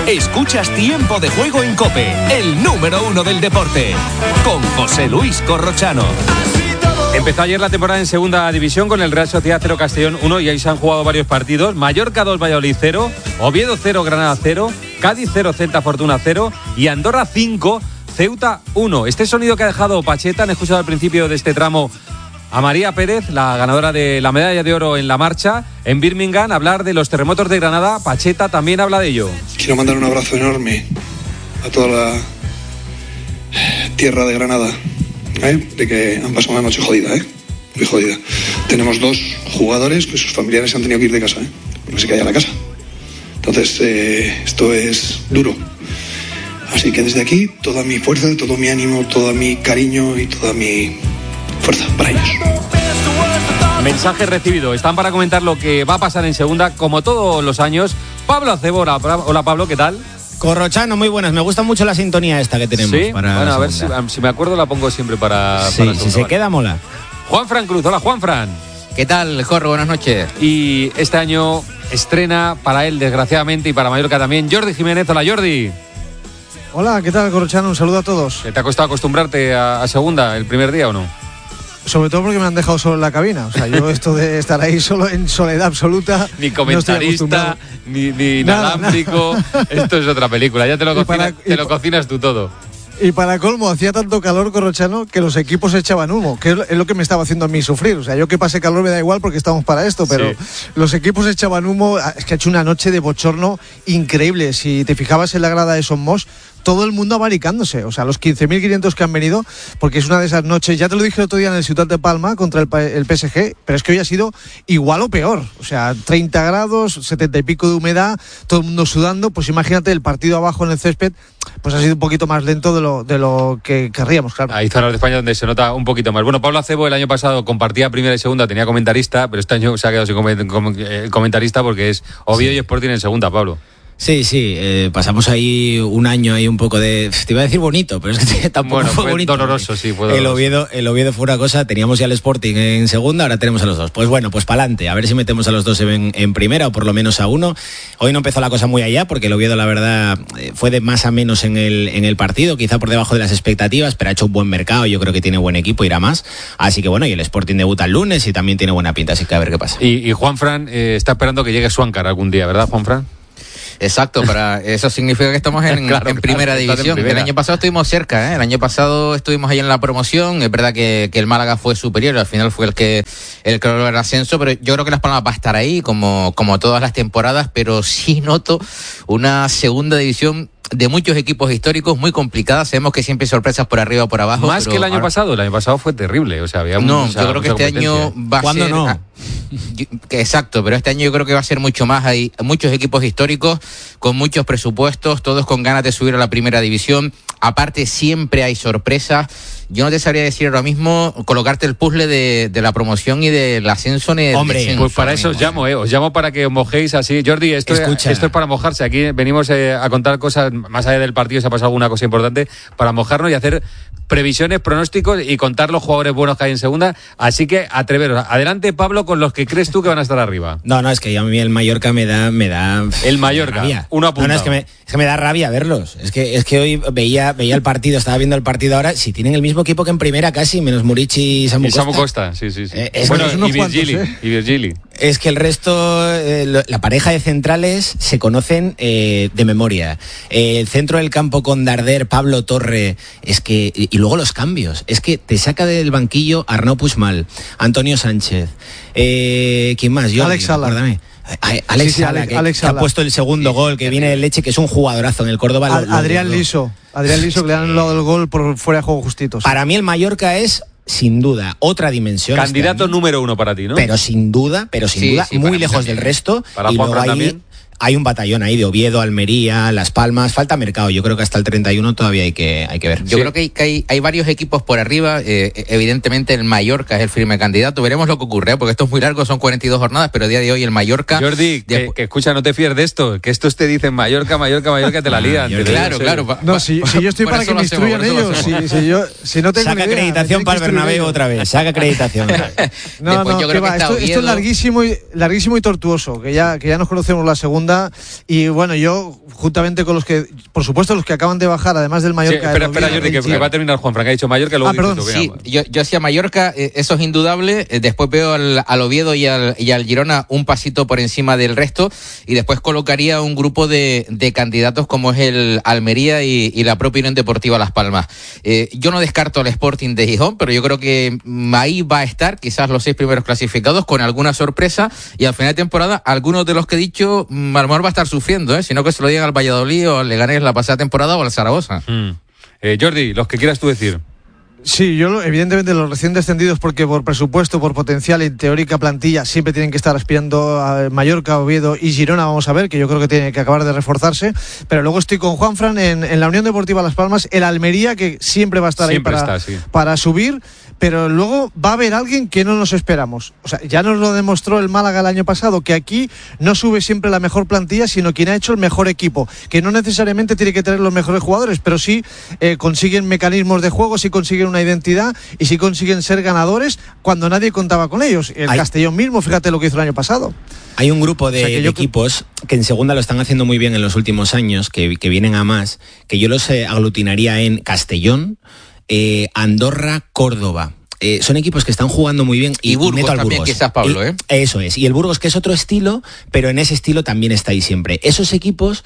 Escuchas Tiempo de Juego en COPE, el número 1 del deporte, con José Luis Corrochano. Empezó ayer la temporada en segunda división con el Real Sociedad 0, Castellón 1 y ahí se han jugado varios partidos. Mallorca 2, Valladolid 0, Oviedo 0, Granada 0, Cádiz 0, Celta Fortuna 0 y Andorra 5, Ceuta 1. Este sonido que ha dejado Pacheta, han escuchado al principio de este tramo a María Pérez, la ganadora de la medalla de oro en la marcha en Birmingham, hablar de los terremotos de Granada. Pacheta también habla de ello. Quiero mandar un abrazo enorme a toda la tierra de Granada, de que han pasado una noche jodida, muy jodida. Tenemos 2 jugadores que sus familiares han tenido que ir de casa, porque se caía la casa. Entonces, esto es duro. Así que desde aquí, toda mi fuerza, todo mi ánimo, todo mi cariño y toda mi fuerza para ellos. Mensaje recibido. Están para comentar lo que va a pasar en segunda, como todos los años. Pablo Acebora. Hola, Pablo, ¿qué tal? Corrochano, muy buenas. Me gusta mucho la sintonía esta que tenemos. ¿Sí? Para bueno, a ver si me acuerdo, la pongo siempre para sí, si se queda, mola. Juanfran Cruz. Hola, Juanfran. ¿Qué tal, Jorge? Buenas noches. Y este año estrena para él, desgraciadamente, y para Mallorca también, Jordi Jiménez. Hola, Jordi. Hola, ¿qué tal, Corrochano? Un saludo a todos. ¿Te ha costado acostumbrarte a segunda el primer día o no? Sobre todo porque me han dejado solo en la cabina. O sea, yo esto de estar ahí solo en soledad absoluta. Ni comentarista, no ni inalámbrico. Esto es otra película. Ya te lo cocinas tú todo. Y para colmo, hacía tanto calor, Corrochano, que los equipos echaban humo, que es lo que me estaba haciendo a mí sufrir. O sea, yo que pase calor me da igual porque estamos para esto, pero sí, los equipos echaban humo. Es que ha hecho una noche de bochorno increíble. Si te fijabas en la grada de Son Moix, todo el mundo abaricándose, o sea, los 15.500 que han venido, porque es una de esas noches, ya te lo dije el otro día en el Ciutat de Palma contra el PSG, pero es que hoy ha sido igual o peor, o sea, 30 grados, 70 y pico de humedad, todo el mundo sudando. Pues imagínate el partido abajo en el césped, pues ha sido un poquito más lento de lo que querríamos, claro. Hay zonas de España donde se nota un poquito más. Bueno, Pablo Acebo el año pasado compartía primera y segunda, tenía comentarista, pero este año se ha quedado sin comentarista porque es Oviedo y Sporting en segunda, Pablo. Sí, pasamos ahí un año ahí un poco de, te iba a decir bonito, pero es que tampoco fue bonito. Doloroso, sí, fue doloroso. El Oviedo fue una cosa, teníamos ya el Sporting en segunda, ahora tenemos a los dos. Pues bueno, pues para adelante, a ver si metemos a los dos en primera o por lo menos a uno. Hoy no empezó la cosa muy allá porque el Oviedo, la verdad, fue de más a menos en el partido, quizá por debajo de las expectativas, pero ha hecho un buen mercado, yo creo que tiene buen equipo, irá más. Así que bueno, y el Sporting debuta el lunes y también tiene buena pinta, así que a ver qué pasa. Y Juanfran está esperando que llegue Suáncar algún día, ¿verdad, Juanfran? Exacto, para eso significa que estamos en primera división. El año pasado estuvimos cerca, El año pasado estuvimos ahí en la promoción. Es verdad que el Málaga fue superior, al final fue el que logró el ascenso, pero yo creo que Las Palmas va a estar ahí como todas las temporadas, pero sí noto una segunda división de muchos equipos históricos muy complicadas. Sabemos que siempre hay sorpresas por arriba o por abajo. Más que el año pasado. El año pasado fue terrible. O sea, había yo creo que este año va a ser... no? Exacto, pero este año yo creo que va a ser mucho más. Hay muchos equipos históricos con muchos presupuestos, todos con ganas de subir a la primera división. Aparte, siempre hay sorpresas. Yo no te sabría decir ahora mismo colocarte el puzzle de la promoción y del ascenso. Hombre, pues para eso os llamo, os llamo para que os mojéis así. Jordi, esto es para mojarse. Aquí venimos a contar cosas más allá del partido, si ha pasado alguna cosa importante, para mojarnos y hacer previsiones, pronósticos y contar los jugadores buenos que hay en segunda. Así que atreveros. Adelante, Pablo, con los que crees tú que van a estar arriba. No, es que a mí el Mallorca me da el Mallorca, rabia. Uno apuntado. No, es que me da rabia verlos. Es que hoy veía el partido, estaba viendo el partido ahora. Si tienen el mismo equipo que en primera casi, menos Murici y Samu Costa. Y Samu Costa, sí. Bueno, y Virgili. Es que el resto, la pareja de centrales se conocen de memoria. El centro del campo con Darder, Pablo Torre, es que, y luego los cambios, es que te saca del banquillo Arnau Puigmal, Antonio Sánchez, ¿quién más? Alex Sala. Alex Sala, que ha puesto el segundo gol, que viene de leche, que es un jugadorazo en el Córdoba. Adrián Liso, que le han anulado el gol por fuera de juego justito. Para mí el Mallorca es, sin duda, otra dimensión. Candidato número uno para ti, ¿no? Pero sin duda, muy lejos del resto. Para y luego también. Hay un batallón ahí de Oviedo, Almería, Las Palmas, falta mercado. Yo creo que hasta el 31 todavía hay que ver. Yo creo que hay varios equipos por arriba. Evidentemente el Mallorca es el firme candidato. Veremos lo que ocurre, porque esto es muy largo, son 42 jornadas, pero a día de hoy el Mallorca... Jordi, que escucha, no te fíes de esto, que estos te dicen Mallorca, te la lían. Claro. No, si yo estoy para que me instruyan ellos. Si no tengo saca acreditación para el Bernabéu otra vez, saca acreditación. No, que va, esto es larguísimo y tortuoso, que ya nos conocemos la segunda segunda. Y bueno, yo, juntamente con los que, por supuesto, los que acaban de bajar, además del Mallorca. Sí, espera, Jordi, que va a terminar Juanfran, que ha dicho Mallorca. Luego perdón. Sí, yo hacía Mallorca, eso es indudable. Después veo al Oviedo y al Girona un pasito por encima del resto. Y después colocaría un grupo de candidatos como es el Almería y la propia Unión Deportiva Las Palmas. Yo no descarto al Sporting de Gijón, pero yo creo que ahí va a estar, quizás los 6 primeros clasificados, con alguna sorpresa, y al final de temporada algunos de los que he dicho a lo mejor va a estar sufriendo, sino que se lo digan al Valladolid o al Leganés la pasada temporada o al Zaragoza. Jordi, los que quieras tú decir. Sí, yo evidentemente los recién descendidos, porque por presupuesto, por potencial y teórica plantilla siempre tienen que estar aspirando a Mallorca, Oviedo y Girona, vamos a ver, que yo creo que tiene que acabar de reforzarse, pero luego estoy con Juanfran en la Unión Deportiva Las Palmas, el Almería, que siempre va a estar siempre ahí para subir, pero luego va a haber alguien que no nos esperamos. O sea, ya nos lo demostró el Málaga el año pasado, que aquí no sube siempre la mejor plantilla, sino quien ha hecho el mejor equipo, que no necesariamente tiene que tener los mejores jugadores, pero sí consiguen mecanismos de juego, sí consiguen una identidad y sí consiguen ser ganadores cuando nadie contaba con ellos. El Castellón mismo, fíjate lo que hizo el año pasado. Hay un grupo de equipos que en segunda lo están haciendo muy bien en los últimos años, que vienen a más, que yo los aglutinaría en Castellón, Andorra, Córdoba. Son equipos que están jugando muy bien y Burgos meto al también, Burgos. quizás, Pablo, Eso es. Y el Burgos, que es otro estilo, pero en ese estilo también está ahí siempre. Esos equipos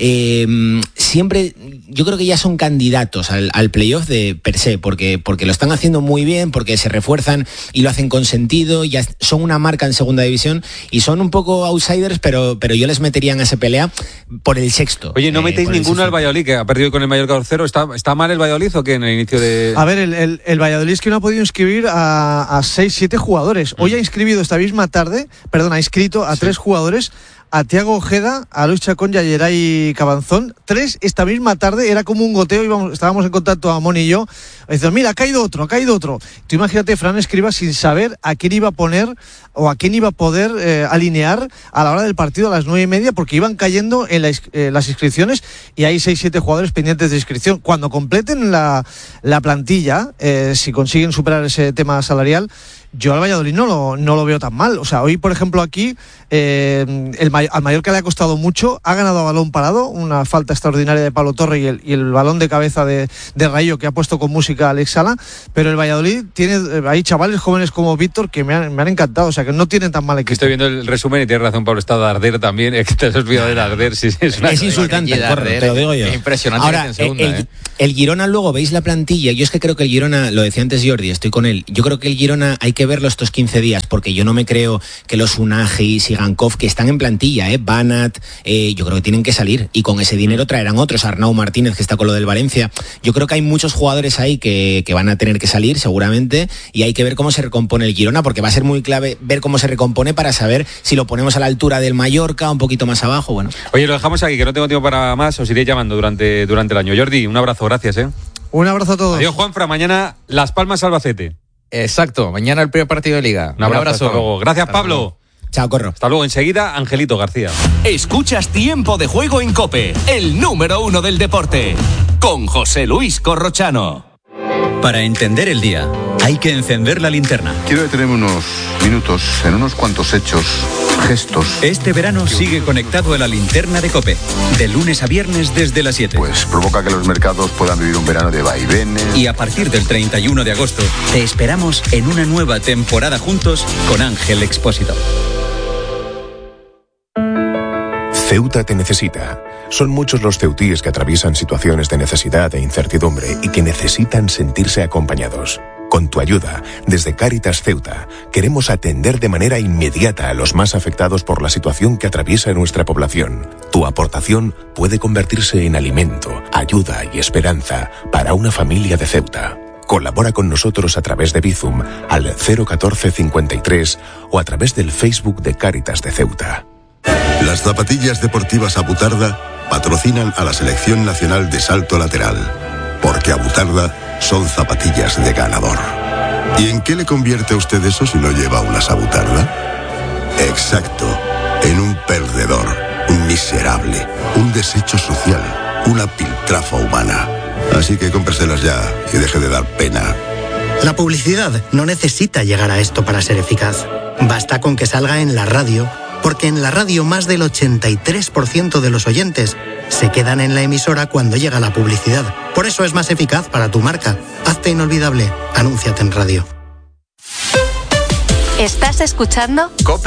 siempre, yo creo que ya son candidatos al playoff de per se, porque lo están haciendo muy bien, porque se refuerzan y lo hacen con sentido, ya son una marca en segunda división y son un poco outsiders, pero yo les metería en esa pelea por el sexto. Oye, ¿no metéis ninguno al Valladolid, que ha perdido con el Mallorca 2-0? ¿Está mal el Valladolid o qué en el inicio de...? A ver, el Valladolid es que no ha podido inscribir a 6-7 jugadores. Hoy ha inscrito esta misma tarde, ha inscrito a 3 jugadores, a Thiago Ojeda, a Luis Chacón y a Yeray Cabanzón. 3 esta misma tarde, era como un goteo, estábamos en contacto Amón y yo, diciendo, mira, ha caído otro. Tú imagínate, Fran Escriba, sin saber a quién iba a poner o a quién iba a poder alinear a la hora del partido a las 9:30, porque iban cayendo en las inscripciones y hay 6-7 jugadores pendientes de inscripción. Cuando completen la plantilla, si consiguen superar ese tema salarial, yo al Valladolid no lo veo tan mal. O sea, hoy, por ejemplo, aquí al Mallorca le ha costado mucho, ha ganado a balón parado, una falta extraordinaria de Pablo Torre y el balón de cabeza de Rayo, que ha puesto con música Alex Sala, pero el Valladolid tiene hay chavales jóvenes como Víctor que me han encantado, o sea, que no tienen tan mal equipo. Estoy viendo el resumen y tienes razón, Pablo, está Darder también, es que te has olvidado de Darder. Sí, es insultante, te lo digo yo. Es impresionante. Ahora, en segunda, el Girona, luego veis la plantilla, yo es que creo que el Girona, lo decía antes Jordi, estoy con él, yo creo que el Girona hay que verlo estos 15 días, porque yo no me creo que los Unagi, Sigankov, que están en plantilla, Banat, yo creo que tienen que salir, y con ese dinero traerán otros, Arnau Martínez, que está con lo del Valencia. Yo creo que hay muchos jugadores ahí que van a tener que salir seguramente, y hay que ver cómo se recompone el Girona, porque va a ser muy clave ver cómo se recompone para saber si lo ponemos a la altura del Mallorca, un poquito más abajo. Bueno. Oye, lo dejamos aquí, que no tengo tiempo para más, os iré llamando durante el año. Jordi, un abrazo, gracias. Un abrazo a todos. Adiós, Juanfran, mañana Las Palmas Albacete. Exacto, mañana el primer partido de Liga. Un abrazo. Hasta luego. Gracias, Pablo. Chao, Corro. Hasta luego. Enseguida, Angelito García. Escuchas Tiempo de Juego en COPE, el número 1 del deporte, con José Luis Corrochano. Para entender el día, hay que encender la linterna. Quiero detenerme unos minutos en unos cuantos hechos, gestos. Este verano sigue conectado a la linterna de COPE, de lunes a viernes desde las 7. Pues provoca que los mercados puedan vivir un verano de vaivenes. Y a partir del 31 de agosto, te esperamos en una nueva temporada juntos con Ángel Expósito. Ceuta te necesita. Son muchos los ceutíes que atraviesan situaciones de necesidad e incertidumbre y que necesitan sentirse acompañados. Con tu ayuda, desde Cáritas Ceuta, queremos atender de manera inmediata a los más afectados por la situación que atraviesa nuestra población. Tu aportación puede convertirse en alimento, ayuda y esperanza para una familia de Ceuta. Colabora con nosotros a través de Bizum al 014 53 o a través del Facebook de Cáritas de Ceuta. Las zapatillas deportivas Abutarda patrocinan a la Selección Nacional de Salto Lateral, porque Abutarda son zapatillas de ganador. ¿Y en qué le convierte a usted eso si no lleva unas Abutarda? Exacto, en un perdedor, un miserable, un desecho social, una piltrafa humana. Así que cómpreselas ya y deje de dar pena. La publicidad no necesita llegar a esto para ser eficaz. Basta con que salga en la radio, porque en la radio más del 83% de los oyentes se quedan en la emisora cuando llega la publicidad. Por eso es más eficaz para tu marca. Hazte inolvidable. Anúnciate en radio. ¿Estás escuchando?